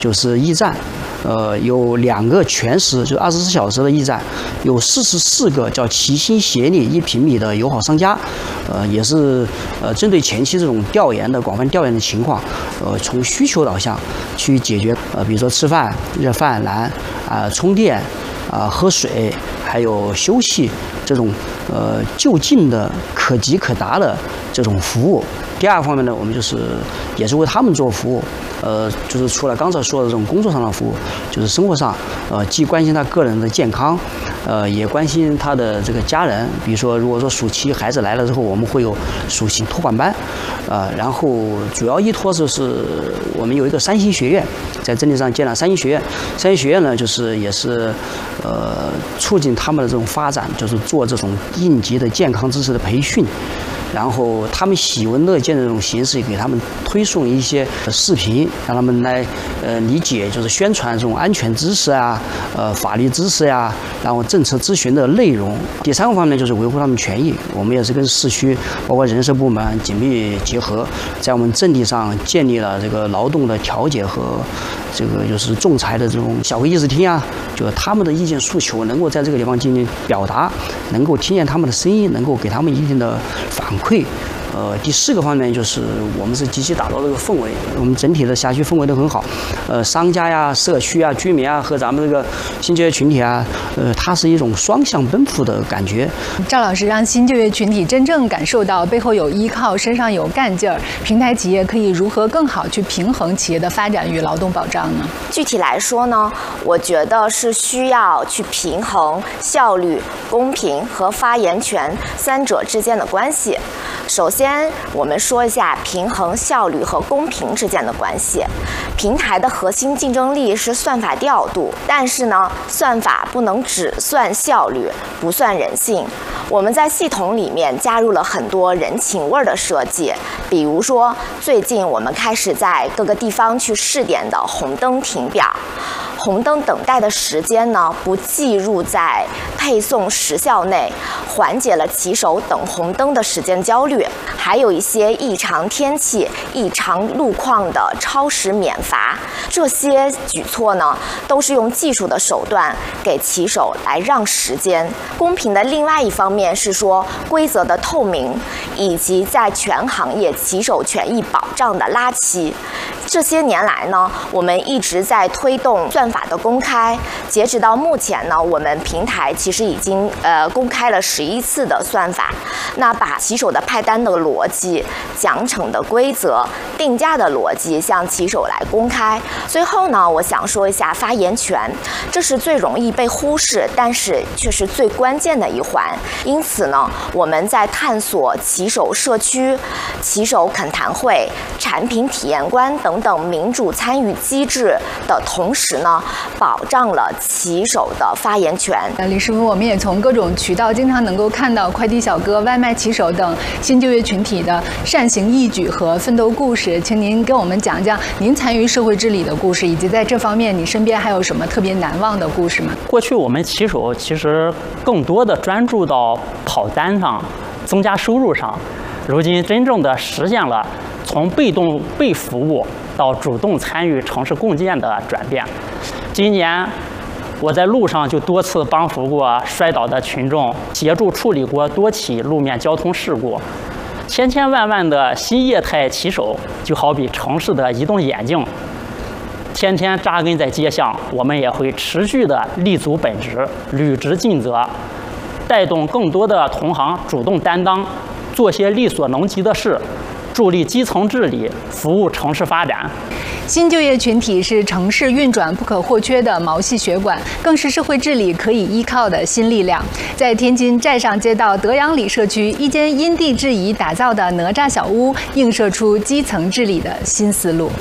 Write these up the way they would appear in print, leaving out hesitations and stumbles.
就是驿站，有2个全时，就24小时的驿站，有44个叫齐心协力1平米的友好商家，也是针对前期这种广泛调研的情况，从需求导向去解决，比如说吃饭、热饭篮充电喝水，还有休息这种就近的可及可达的这种服务。第2个方面呢，我们也是为他们做服务，就是除了刚才说的这种工作上的服务，就是生活上，既关心他个人的健康，也关心他的这个家人。比如说，如果说暑期孩子来了之后，我们会有暑期托管班，然后主要依托就是我们有一个3星学院，在阵地上建了3星学院。3星学院呢，也是促进他们的这种发展，就是做这种应急的健康知识的培训。然后他们喜闻乐见的这种形式，给他们推送一些视频，让他们来理解，就是宣传这种安全知识法律知识然后政策咨询的内容。第3个方面就是维护他们权益，我们也是跟市区包括人社部门紧密结合，在我们阵地上建立了这个劳动的调解和这个就是仲裁的这种小会议事厅就是他们的意见诉求能够在这个地方进行表达，能够听见他们的声音，能够给他们一定的反馈。第4个方面就是我们是积极打造这个氛围，我们整体的辖区氛围都很好，商家社区居民和咱们这个新就业群体它是一种双向奔赴的感觉。 赵老师让新就业群体真正感受到背后有依靠，身上有干劲儿，平台企业可以如何更好去平衡企业的发展与劳动保障呢？ 具体来说呢，我觉得是需要去平衡效率、公平和发言权3者之间的关系。首先，我们说一下平衡效率和公平之间的关系。平台的核心竞争力是算法调度，但是呢，算法不能只算效率，不算人性。我们在系统里面加入了很多人情味的设计，比如说，最近我们开始在各个地方去试点的红灯停表。红灯等待的时间呢，不计入在配送时效内，缓解了骑手等红灯的时间焦虑。还有一些异常天气、异常路况的超时免罚，这些举措呢，都是用技术的手段给骑手来让时间。公平的另外一方面是说，规则的透明，以及在全行业骑手权益保障的拉齐。这些年来呢，我们一直在推动算法的公开。截止到目前呢，我们平台其实已经公开了11次的算法。那把骑手的派单的逻辑、奖惩的规则、定价的逻辑向骑手来公开。最后呢，我想说一下发言权，这是最容易被忽视，但是却是最关键的一环。因此呢，我们在探索骑手社区、骑手恳谈会、产品体验官等等民主参与机制的同时呢，保障了骑手的发言权。 李师傅，我们也从各种渠道经常能够看到快递小哥、外卖骑手等新就业群体的善行义举和奋斗故事，请您给我们讲讲您参与社会治理的故事，以及在这方面你身边还有什么特别难忘的故事吗？ 过去我们骑手其实更多的专注到跑单上，增加收入上，如今真正的实现了从被动被服务到主动参与城市共建的转变。今年我在路上就多次帮扶过摔倒的群众，协助处理过多起路面交通事故。千千万万的新业态骑手就好比城市的移动眼镜，天天扎根在街巷，我们也会持续的立足本职，履职尽责，带动更多的同行主动担当，做些力所能及的事，助力基层治理，服务城市发展。 新就业群体是城市运转不可或缺的毛细血管，更是社会治理可以依靠的新力量。在天津寨上街道德阳里社区，一间因地制宜打造的哪吒小屋，映射出基层治理的新思路。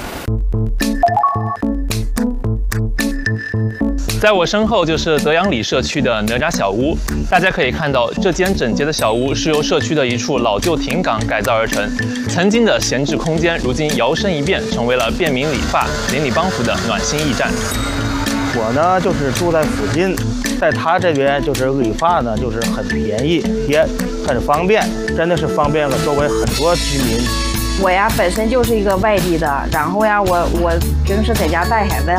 在我身后就是德阳里社区的哪吒小屋，大家可以看到，这间整洁的小屋是由社区的一处老旧停岗改造而成。曾经的闲置空间，如今摇身一变，成为了便民理发、邻里帮扶的暖心驿站。 我呢就是住在附近，在他这边就是理发呢，就是很便宜，也很方便，真的是方便了周围很多居民。 我呀本身就是一个外地的，然后呀我平时在家带孩子